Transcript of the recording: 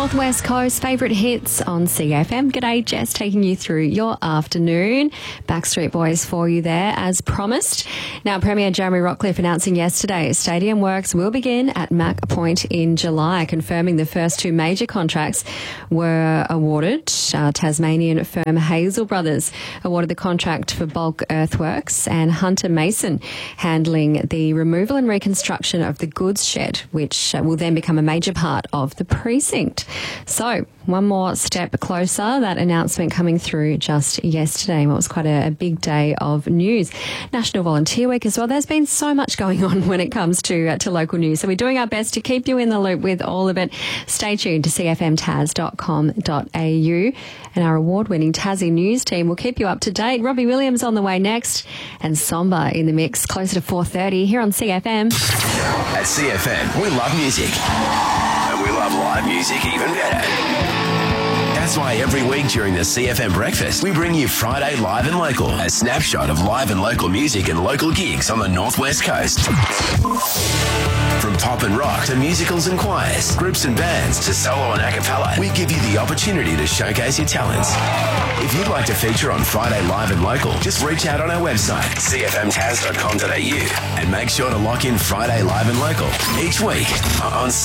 Northwest Coast favourite hits on CFM. G'day, Jess, taking you through your afternoon. Backstreet Boys for you there, as promised. Now, Premier Jeremy Rockcliffe announcing yesterday stadium works will begin at Mack Point in July, confirming the first two major contracts were awarded. Tasmanian firm Hazel Brothers awarded the contract for bulk earthworks, and Hunter Mason handling the removal and reconstruction of the goods shed, which will then become a major part of the precinct. So, one more step closer. That announcement coming through just yesterday. What was quite a big day of news. National Volunteer Week as well. There's been so much going on when it comes to local news. So we're doing our best to keep you in the loop with all of it. Stay tuned to cfmtas.com.au, and our award-winning Tassie News team will keep you up to date. Robbie Williams on the way next, and Somba in the mix closer to 4:30 here on CFM. At CFM, we love music. And we love live music even better. That's why every week during the CFM Breakfast, we bring you Friday Live and Local, a snapshot of live and local music and local gigs on the Northwest Coast. From pop and rock to musicals and choirs, groups and bands to solo and a cappella, we give you the opportunity to showcase your talents. If you'd like to feature on Friday Live and Local, just reach out on our website, cfmtas.com.au, and make sure to lock in Friday Live and Local each week on